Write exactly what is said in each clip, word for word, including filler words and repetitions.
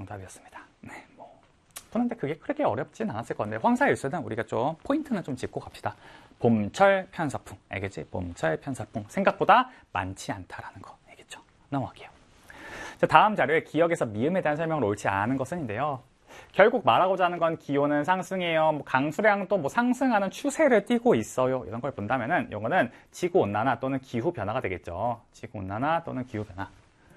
정답이었습니다. 네, 뭐 푸는데 그게 그렇게 어렵진 않았을 건데 황사일수는 우리가 좀 포인트는 좀 짚고 갑시다. 봄철 편서풍, 알겠지? 봄철 편서풍 생각보다 많지 않다라는 거, 알겠죠? 넘어갈게요. 자, 다음 자료에 기역에서 미음에 대한 설명을 옳지 않은 것은인데요. 결국 말하고자 하는 건 기온은 상승해요. 뭐 강수량도 뭐 상승하는 추세를 띠고 있어요. 이런 걸 본다면은 이거는 지구 온난화 또는 기후 변화가 되겠죠. 지구 온난화 또는 기후 변화.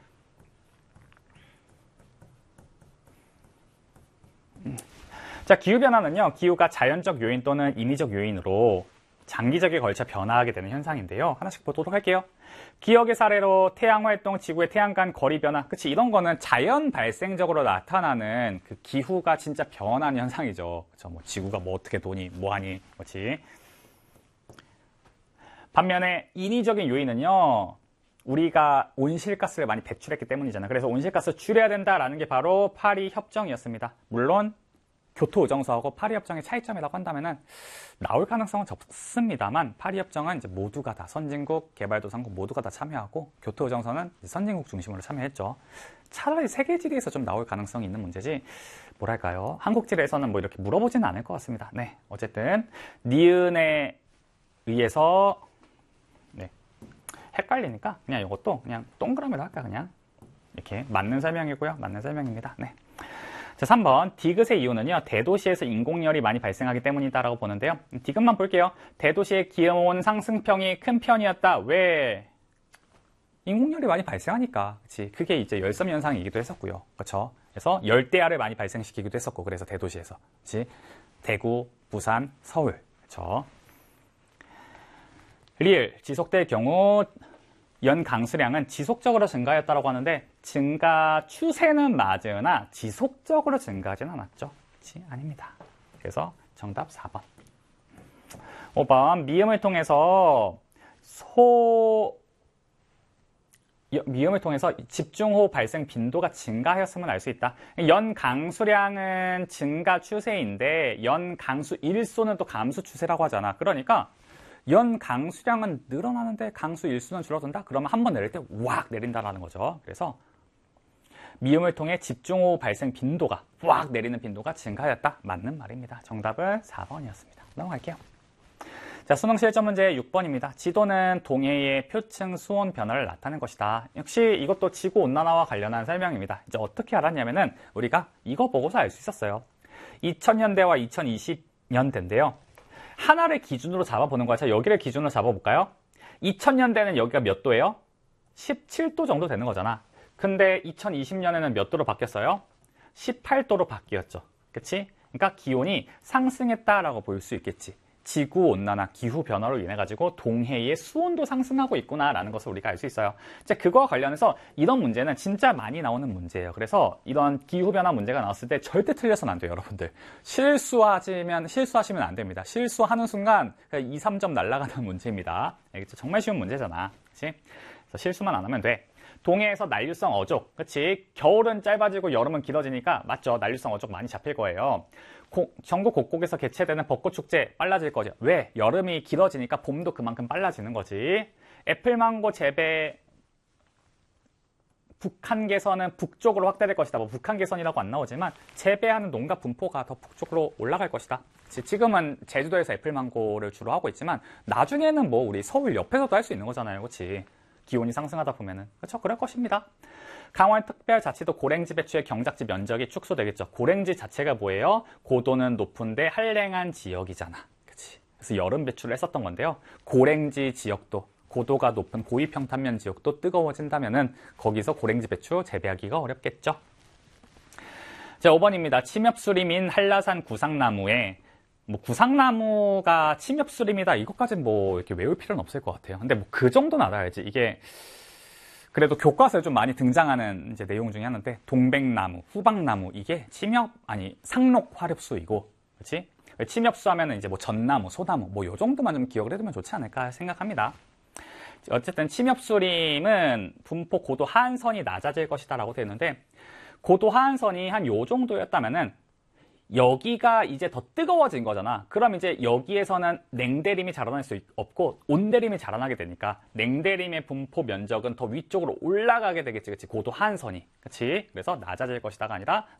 음. 자, 기후 변화는요. 기후가 자연적 요인 또는 인위적 요인으로 장기적에 걸쳐 변화하게 되는 현상인데요. 하나씩 보도록 할게요. 기역의 사례로 태양활동, 지구의 태양 간 거리 변화. 그치, 이런 거는 자연 발생적으로 나타나는 그 기후가 진짜 변한 현상이죠. 그쵸, 뭐 지구가 뭐 어떻게 도니, 뭐 하니, 그렇지. 반면에 인위적인 요인은요. 우리가 온실가스를 많이 배출했기 때문이잖아. 그래서 온실가스 줄여야 된다라는 게 바로 파리 협정이었습니다. 물론 교토의정서하고 파리협정의 차이점이라고 한다면은 나올 가능성은 적습니다만 파리협정은 이제 모두가 다 선진국, 개발도상국 모두가 다 참여하고 교토의정서는 선진국 중심으로 참여했죠. 차라리 세계지리에서 좀 나올 가능성이 있는 문제지 뭐랄까요? 한국지리에서는 뭐 이렇게 물어보지는 않을 것 같습니다. 네, 어쨌든 니은에 의해서 네, 헷갈리니까 그냥 이것도 그냥 동그라미로 할까 그냥 이렇게 맞는 설명이고요. 맞는 설명입니다. 네. 자, 삼 번 디귿의 이유는요. 대도시에서 인공열이 많이 발생하기 때문이다라고 보는데요. 디귿만 볼게요. 대도시의 기온 상승평이 큰 편이었다. 왜? 인공열이 많이 발생하니까. 그치? 그게 이제 열섬 현상이기도 했었고요. 그렇죠? 그래서 열대야를 많이 발생시키기도 했었고 그래서 대도시에서. 그치? 대구, 부산, 서울. 그렇죠? 리을 지속될 경우 연 강수량은 지속적으로 증가했다고 하는데 증가 추세는 맞으나 지속적으로 증가하지는 않았죠. 그렇지? 아닙니다. 그래서 정답 사 번. 오 번 미음을 통해서 소 미음을 통해서 집중호우 발생 빈도가 증가하였음을 알 수 있다. 연 강수량은 증가 추세인데 연 강수 일소는 또 감소 추세라고 하잖아. 그러니까 연 강수량은 늘어나는데 강수 일수는 줄어든다? 그러면 한 번 내릴 때 왁 내린다라는 거죠. 그래서 미음을 통해 집중호우 발생 빈도가 왁 내리는 빈도가 증가하였다. 맞는 말입니다. 정답은 사 번이었습니다. 넘어갈게요. 자, 수능 실전 문제 육 번입니다. 지도는 동해의 표층 수온 변화를 나타낸 것이다. 역시 이것도 지구온난화와 관련한 설명입니다. 이제 어떻게 알았냐면은 우리가 이거 보고서 알 수 있었어요. 이천 년대와 이천이십 년대인데요. 하나를 기준으로 잡아보는 거야. 자, 여기를 기준으로 잡아볼까요? 이천 년대는 여기가 몇 도예요? 십칠 도 정도 되는 거잖아. 근데 이천이십 년에는 몇 도로 바뀌었어요? 십팔 도로 바뀌었죠. 그치? 그러니까 기온이 상승했다라고 볼 수 있겠지. 지구온난화, 기후변화로 인해 가지고 동해의 수온도 상승하고 있구나라는 것을 우리가 알 수 있어요. 이제 그거와 관련해서 이런 문제는 진짜 많이 나오는 문제예요. 그래서 이런 기후변화 문제가 나왔을 때 절대 틀려서는 안 돼요, 여러분들. 실수하시면, 실수하시면 안 됩니다. 실수하는 순간 이, 삼 점 날아가는 문제입니다. 알겠죠? 정말 쉬운 문제잖아. 그치? 그래서 실수만 안 하면 돼. 동해에서 난류성 어족, 그치? 겨울은 짧아지고 여름은 길어지니까 맞죠? 난류성 어족 많이 잡힐 거예요. 고, 전국 곳곳에서 개최되는 벚꽃축제 빨라질 거죠. 왜? 여름이 길어지니까 봄도 그만큼 빨라지는 거지. 애플망고 재배 북한 개선은 북쪽으로 확대될 것이다. 뭐 북한 개선이라고 안 나오지만 재배하는 농가 분포가 더 북쪽으로 올라갈 것이다. 지금은 제주도에서 애플망고를 주로 하고 있지만 나중에는 뭐 우리 서울 옆에서도 할 수 있는 거잖아요. 그렇지? 기온이 상승하다 보면은. 그렇죠? 그럴 것입니다. 강원특별자치도 고랭지 배추의 경작지 면적이 축소되겠죠. 고랭지 자체가 뭐예요? 고도는 높은데 한랭한 지역이잖아. 그치? 그래서 여름 배추를 했었던 건데요. 고랭지 지역도 고도가 높은 고위평탄면 지역도 뜨거워진다면은 거기서 고랭지 배추 재배하기가 어렵겠죠. 자, 오 번입니다. 침엽수림인 한라산 구상나무에 뭐 구상나무가 침엽수림이다 이것까지는 뭐 이렇게 외울 필요는 없을 것 같아요. 근데 뭐 그 정도는 알아야지. 이게 그래도 교과서에 좀 많이 등장하는 이제 내용 중에 하나인데 동백나무, 후박나무 이게 침엽 아니 상록 화렵수이고, 그렇지? 침엽수 하면은 이제 뭐 전나무, 소나무 뭐 요 정도만 좀 기억을 해두면 좋지 않을까 생각합니다. 어쨌든 침엽수림은 분포 고도 하한선이 낮아질 것이다라고 되어 있는데 고도 하한선이 한 요 정도였다면은 여기가 이제 더 뜨거워진 거잖아. 그럼 이제 여기에서는 냉대림이 자라날 수 없고 온대림이 자라나게 되니까 냉대림의 분포 면적은 더 위쪽으로 올라가게 되겠지. 그치? 고도 하한선이. 그치? 그래서 낮아질 것이다가 아니라